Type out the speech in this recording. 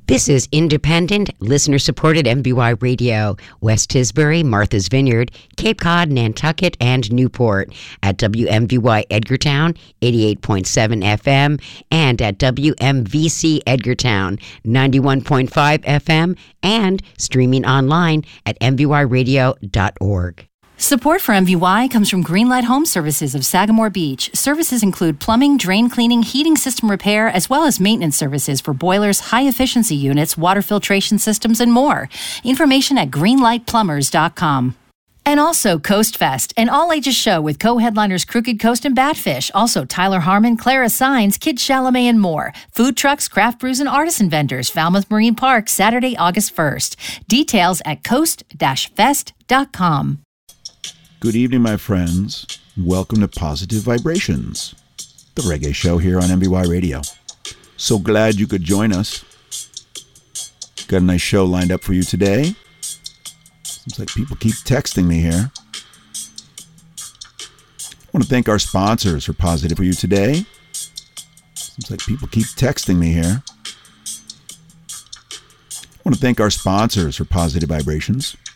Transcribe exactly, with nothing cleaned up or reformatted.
This is independent, listener-supported M V Y Radio, West Tisbury, Martha's Vineyard, Cape Cod, Nantucket, and Newport at W M V Y Edgartown, eighty-eight point seven F M, and at W M V C Edgartown, ninety-one point five F M, and streaming online at m v y radio dot org. Support for M V Y comes from Greenlight Home Services of Sagamore Beach. Services include plumbing, drain cleaning, heating system repair, as well as maintenance services for boilers, high-efficiency units, water filtration systems, and more. Information at greenlight plumbers dot com. And also Coast Fest, an all-ages show with co-headliners Crooked Coast and Batfish, also Tyler Harmon, Clara Sines, Kid Chalamet, and more. Food trucks, craft brews, and artisan vendors. Falmouth Marine Park, Saturday, August first. Details at coast dash fest dot com. Good evening, my friends. Welcome to Positive Vibrations, the reggae show here on M V Y Radio. So glad you could join us. Got a nice show lined up for you today. Seems like people keep texting me here. I want to thank our sponsors for Positive for you today. Seems like people keep texting me here. I want to thank our sponsors for Positive Vibrations.